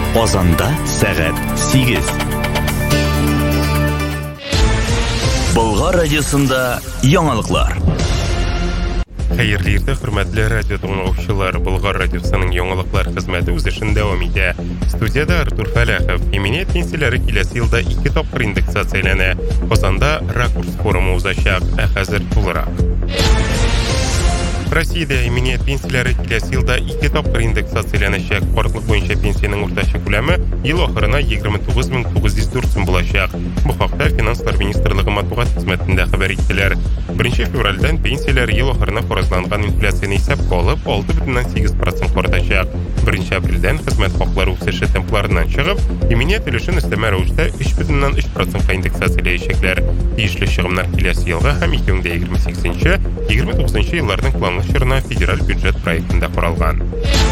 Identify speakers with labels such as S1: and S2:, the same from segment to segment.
S1: Казанда сәгать 8. Болгар радиосында яңалыклар.
S2: Хәерле иртә, хөрмәтле радио тыңлаучылар. Болгар радиосының яңалыклар хезмәте үз эшен дәвам итә. Студияда Артур Фәләхов. Иминет пенсияләре киләсе елда 2 тапкыр индексацияләнә. Казанда ракурс форумы узачак, хәзер тулырак. Россиядә иминет пенсияләре киләсе елда 2 тапкыр индексацияләнәчәк. Картлык буенча пенсияның уртача күләме ел ахырына 29904 сум булачак. Бу хакта Финанслар министрлыгы матбугат хезмәтендә хәбәр иттеләр. 1 февральдән пенсияләр ел ахырына фаразланган инфляцияны исәпкә алып 6,8% артачак. 1 апрельдән хезмәт хаклары үсеше темпларыннан чыгып, иминет өлешен өстәмә рәвештә 3,3% индексацияләячәкләр. Тиешле чыгымнар киләсе елга һәм 2028-29 елларның планлашырына федераль бюджет проектында каралган.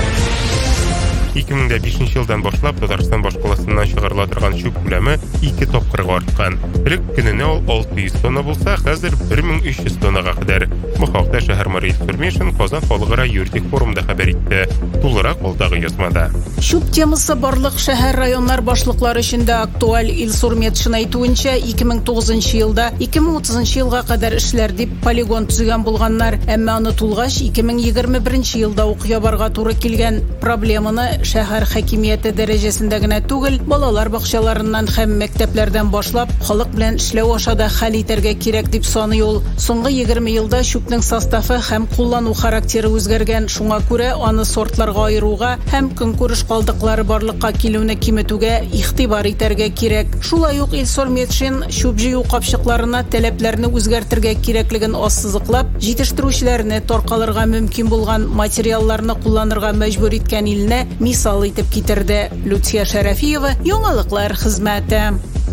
S2: 2005 елдан башлап Татарстан башкаласыннан чыгарыла торган чүп күләме 2 тапкырга арткан. Элек көненә ул 600 тонна булса, хәзер 1300 тоннага кадәр. Бу хакта шәһәр Мария Информation Казан халыкара юридик форумда хәбәр итте. Тулырак алдагы язмада.
S3: Чүп темасы барлык шәһәр районнар башлыклары өчен дә актуаль. Илсур Метшин әйтүенчә, 2009 елда 2030 елга кадәр эшләр дип полигон төзегән булганнар, әмма аны тулгач 2021 елда ук ябарга туры килгән. Проблеманы шәһәр хакимияте дәрәҗәсендә генә түгел, балалар бакчаларыннан һәм мәктәпләрдән башлап халык белән эшләү аша да хәл итәргә кирәк дип саный ул. Соңгы 20 елда чүпнең составы һәм куллану характеры үзгәргән. Шуңа күрә аны сортларга аеруга һәм көнкүреш калдыклары барлыкка килүне киметүгә игътибар итәргә кирәк. Шулай ук Илсур Метшин чүп җыю капчыкларына таләпләрне үзгәртергә кирәклеген ассызыклап, җитештерүчеләрне таркалырга мөмкин булган материалларны кулланырга мәҗбүр иткән илне мисал итеп китерде. Лютия Шәрәфиева, яңалыклар хезмәте.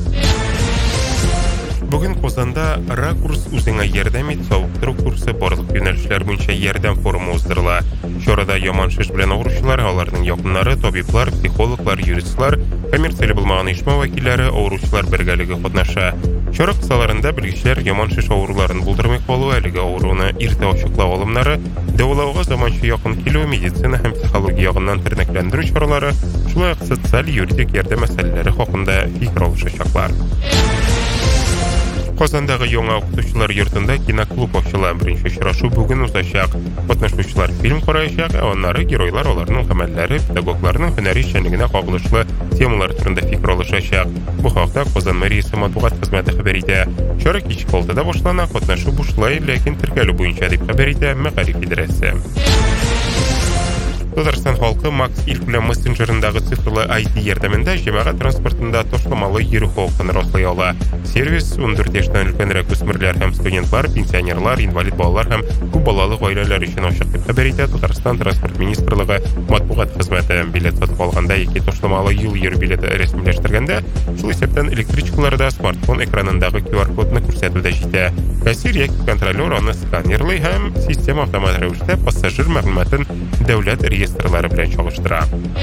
S2: Бүген Казанда ракурс үзеңә ярдәм ит сауыктыру курсы барлык юнәлешләр буенча ярдәм форумы уздырыла. Чарада яман шеш белән авыручылар, аларның якыннары, табиблар, психологлар, юристлар, коммерцияле булмаган оешма вәкилләре, авыручылар бергәлеге катнаша. Чара кысаларында белгечләр яман шеш авыруларын булдырмый калу, әлеге авыруны иртә ачыклау алымнары, дәвалауга заманча якын килү, медицина һәм психология ягыннан тернәкләндерү чаралары, шулай ук социаль юридик ярдәм мәсьәләләре хакында фикер алышачаклар. Казандагы яңа укытучылар йортында киноклуб ачыла. Беренче очрашу бүген узачак. Катнашучылар фильм караячак, аннары геройлар аларның гамәлләре, педагогларның һөнәри эшчәнлегенә кагылышлы темалар турында фикер алышачак. Бу хакта Казан мэриясе матбугат хезмәте хәбәр итә. Чара кичке 6:00да башлана, катнашу бушлай, ләкин теркәлү буенча дип хәбәр итә Мәгариф идарәсе. Татарстан халкы Макс Илкүләм мессенджерындагы цифрлы ID ярдәмендә җәмәгать транспортында ташламалы йөрү хокукын раслый ала. Сервис 14 яшьтән өлкәнрәк үсмерләр һәм студентлар, пенсионерлар, инвалид балалар һәм күп балалы гаиләләр өчен ачык дип хәбәр итә Татарстан транспорт министрлыгы матбугат хезмәте. Билет сатып алганда яки ташламалы юл йөрү билеты рәсмиләштергәндә, шул исәптән электричкаларда смартфон экранындагы QR-кодны күрсәтүдә җитә. Кассир яки контролер аны сканерлый һәм система автомат рәвештә пассажир мәгълүматын дәүләт реестрлары белән чагыштыра.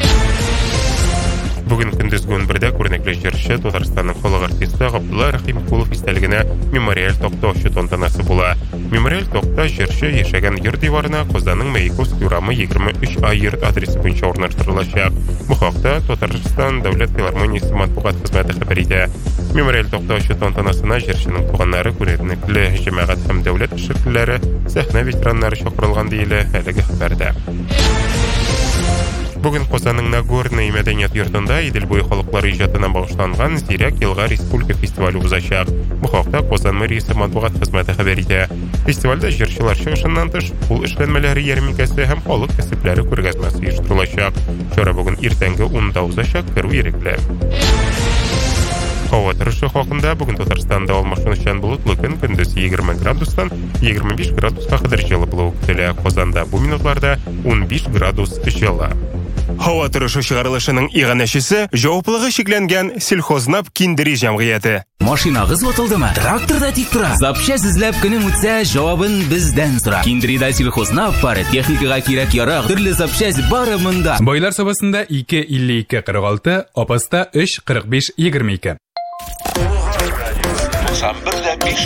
S2: Бүген көндезге 11:00дә күренекле җырчы Татарстанның халык артисты Габдулла Рәхимкулов истәлегенә мемориаль такта ачу тантанасы була. Мемориаль такта җырчы яшәгән йорт диварына Казанның Маяковский урамы 23А йорт адресы буенча урнаштырылачак. Бу хакта Татарстан дәүләт филармониясе матбугат хезмәте хәбәр итә. Мемориаль такта ачу тантанасына җырчының туганнары, күренекле җәмәгать һәм дәүләт эшлеклеләре, сәхнә ветераннары чакырылган диелә әлеге хәбәрдә. Бүген Казанның Нагорный мәдәният йортында Идел буе халыклары иҗатына багышланган Зирәк елга республика фестивале узачак. Бу хакта Казан мэриясе матбугат хезмәте хәбәр итә. Фестивальдә җырчылар чыгышыннан тыш кул эшләнмәләре ярминкәсе һәм халык кәсепләре күргәзмәсе оештырылачак. Чара бүген иртәнге 10:00да узачак, керү ирекле. Һава торышы хакында бүген Татарстанда алмашынучан болытлы көн, көндез 20 градустан 25 градуска кадәр җылы булуы көтелә. Казанда бу минутларда 15 градус җылы.
S4: Һава торышы чыгарылышының иганәчесе җаваплыгы шикләнгән сельхознап киндери җәмгыяте.
S1: Машинагыз ватылдымы? Тракторда тик тора. Запчасть эзләп көнең үтсә, җавабын бездән сора. Киндерида сельхознап пары техникага кирәк ярак, төрле запчасть бары монда.
S5: Байлар сабасында 2.52.46, апаста 3.45.22.